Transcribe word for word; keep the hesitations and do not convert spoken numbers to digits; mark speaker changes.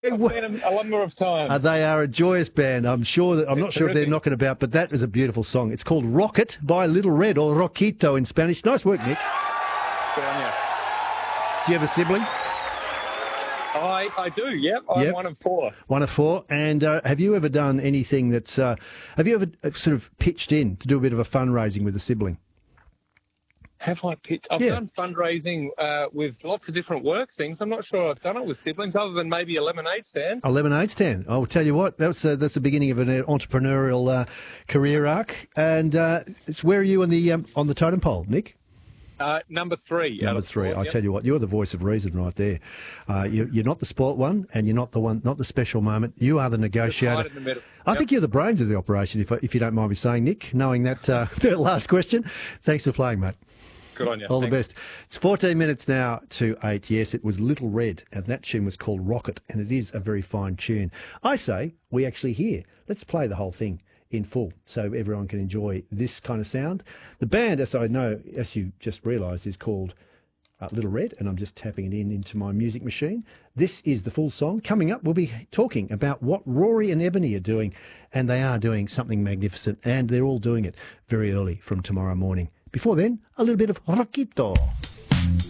Speaker 1: I've
Speaker 2: Well,
Speaker 1: seen them a number of times.
Speaker 2: Uh, they are a joyous band. I'm sure that I'm
Speaker 1: They're
Speaker 2: not sure if they're
Speaker 1: terrific.
Speaker 2: knocking about, but that is a beautiful song. It's called Rocket by Little Red, or Roquito in Spanish. Nice work, Nick.
Speaker 1: Good on you.
Speaker 2: Do you have a sibling?
Speaker 1: I, I do, yep. I'm
Speaker 2: Yep.
Speaker 1: one of four.
Speaker 2: One of four. And uh, have you ever done anything that's, uh, have you ever uh, sort of pitched in to do a bit of a fundraising with a sibling?
Speaker 1: Have I pitched? I've
Speaker 2: Yeah.
Speaker 1: done fundraising uh, with lots of different work things. I'm not sure I've done it with siblings, other than maybe a lemonade stand.
Speaker 2: A lemonade stand. I'll tell you what, that's uh, that's the beginning of an uh, entrepreneurial uh, career arc. And uh, it's where are you on the um, on the totem pole, Nick?
Speaker 1: Uh, number three. out
Speaker 2: Number
Speaker 1: of
Speaker 2: three.
Speaker 1: four,
Speaker 2: I
Speaker 1: yep.
Speaker 2: tell you what, you're the voice of reason right there. Uh, you, you're not the sport one, and you're not the one, not the special moment. You are the negotiator.
Speaker 1: Right in the middle.
Speaker 2: I
Speaker 1: Yep.
Speaker 2: think you're the brains of the operation, if if you don't mind me saying, Nick. Knowing that uh, that last question, thanks for playing, mate.
Speaker 1: Good on you.
Speaker 2: All the
Speaker 1: Thanks.
Speaker 2: best. It's fourteen minutes now to eight. Yes, it was Little Red, and that tune was called Rocket, and it is a very fine tune. I say we actually hear. Let's play the whole thing in full so everyone can enjoy this kind of sound. The band, as I know, as you just realised, is called uh, Little Red, and I'm just tapping it in into my music machine. This is the full song. Coming up, we'll be talking about what Rory and Ebony are doing, and they are doing something magnificent, and they're all doing it very early from tomorrow morning. Before then, a little bit of Roquito.